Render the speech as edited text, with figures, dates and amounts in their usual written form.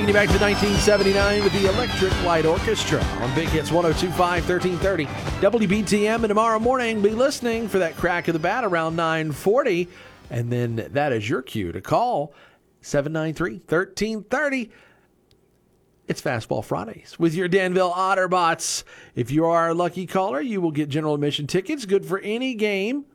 Taking you back to 1979 with the Electric Light Orchestra on Big Hits 102.5, 1330 WBTM. And tomorrow morning, be listening for that crack of the bat around 9:40. And then that is your cue to call 793-1330. It's Fastball Fridays with your Danville Otterbots. If you are a lucky caller, you will get general admission tickets, good for any game